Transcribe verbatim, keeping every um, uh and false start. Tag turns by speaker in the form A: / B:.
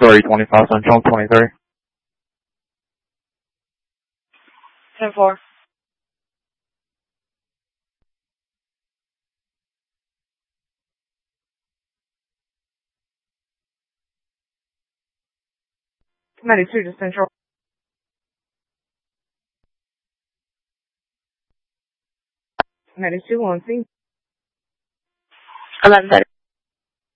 A: three twenty-five Central, twenty-three.
B: ten four. ninety-two to Central. ninety-two on scene.
C: eleven thirty.